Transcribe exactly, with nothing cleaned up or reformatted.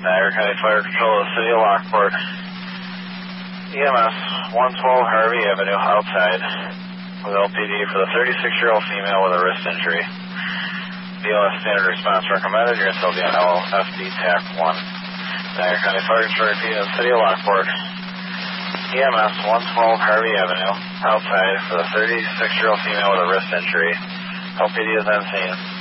Niagara County Fire Control of the City of Lockport. E M S one twelve Harvey Avenue outside with L P D for the thirty-six-year-old female with a wrist injury. B L S standard response recommended. You're going to be on L F D T A C one. Niagara County Fire Control repeating in the City of Lockport. E M S one twelve Harvey Avenue outside for the thirty-six-year-old female with a wrist injury. L P D is on scene.